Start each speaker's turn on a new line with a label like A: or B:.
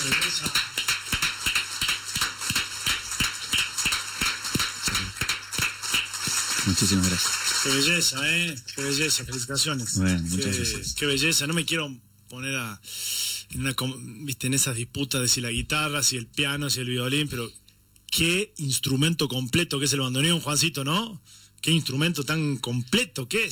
A: Muchísimas gracias.
B: Qué belleza, qué belleza, felicitaciones.
A: Bueno, muchas gracias.
B: Qué belleza, no me quiero poner en esas disputas de si la guitarra, si el piano, si el violín, pero qué instrumento completo que es el bandoneón, Juancito, ¿no? Qué instrumento tan completo que es.